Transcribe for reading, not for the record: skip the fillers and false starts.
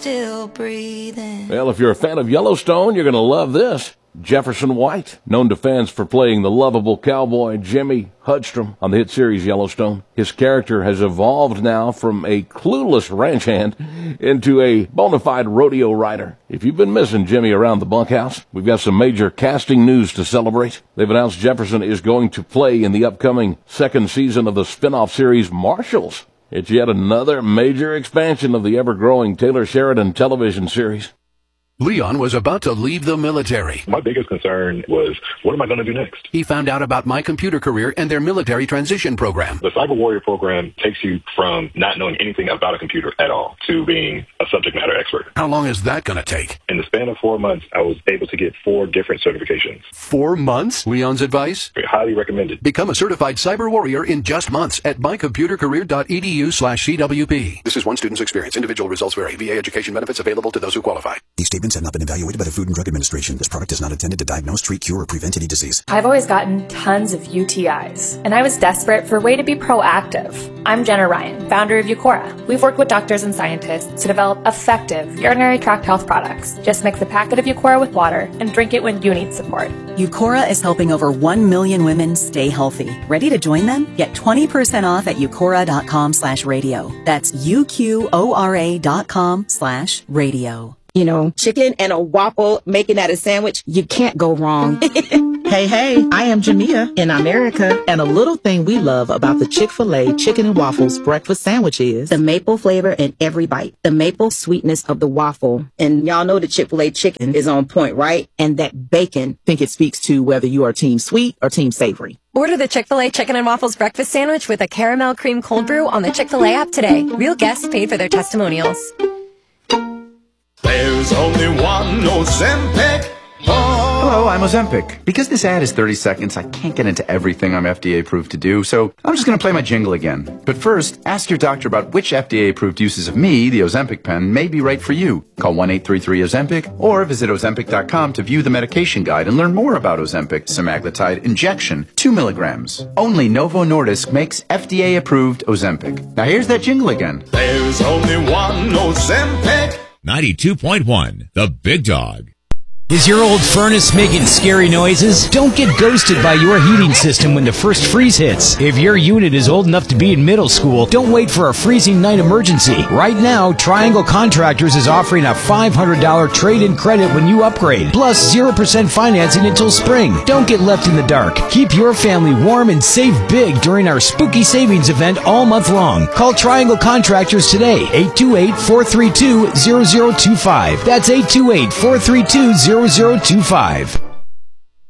still breathing. Well, if you're a fan of Yellowstone, you're going to love this. Jefferson White, known to fans for playing the lovable cowboy Jimmy Hudstrom on the hit series Yellowstone. His character has evolved now from a clueless ranch hand into a bona fide rodeo rider. If you've been missing Jimmy around the bunkhouse, we've got some major casting news to celebrate. They've announced Jefferson is going to play in the upcoming second season of the spin-off series Marshals. It's yet another major expansion of the ever-growing Taylor Sheridan television series. Leon was about to leave the military. My biggest concern was, what am I going to do next? He found out about My Computer Career and their military transition program. The Cyber Warrior program takes you from not knowing anything about a computer at all to being a subject matter expert. How long is that going to take? In the span of 4 months, I was able to get 4 different certifications. 4 months? Leon's advice? Highly recommended. Become a certified cyber warrior in just months at mycomputercareer.edu/CWP. This is one student's experience. Individual results vary. VA education benefits available to those who qualify. These statements have not been evaluated by the Food and Drug Administration. This product is not intended to diagnose, treat, cure, or prevent any disease. I've always gotten tons of UTIs, and I was desperate for a way to be proactive. I'm Jenna Ryan, founder of Eucora. We've worked with doctors and scientists to develop effective urinary tract health products. Just mix a packet of Eucora with water and drink it when you need support. Eucora is helping over 1 million women stay healthy. Ready to join them? Get 20% off at eucora.com/radio. That's UQORA.com/radio. You know, chicken and a waffle, making that a sandwich, you can't go wrong. Hey, I am Jamia in America, and a little thing we love about the Chick-fil-A Chicken and Waffles breakfast sandwich is the maple flavor in every bite, the maple sweetness of the waffle. And y'all know the Chick-fil-A chicken is on point, right? And that bacon. I think it speaks to whether you are team sweet or team savory. Order the Chick-fil-A Chicken and Waffles breakfast sandwich with a caramel cream cold brew on the Chick-fil-A app today. Real guests paid for their testimonials. There's only one Ozempic. Hello, I'm Ozempic. Because this ad is 30 seconds, I can't get into everything I'm FDA approved to do, so I'm just going to play my jingle again. But first, ask your doctor about which FDA approved uses of me, the Ozempic pen, may be right for you. Call 1-833-OZEMPIC or visit Ozempic.com to view the medication guide and learn more about Ozempic semaglutide injection, 2 milligrams. Only Novo Nordisk makes FDA approved Ozempic. Now here's that jingle again. There's only one Ozempic. 92.1, The Big Dog. Is your old furnace making scary noises? Don't get ghosted by your heating system when the first freeze hits. If your unit is old enough to be in middle school, don't wait for a freezing night emergency. Right now, Triangle Contractors is offering a $500 trade-in credit when you upgrade, plus 0% financing until spring. Don't get left in the dark. Keep your family warm and save big during our spooky savings event all month long. Call Triangle Contractors today, 828-432-0025. That's 828-432-0025.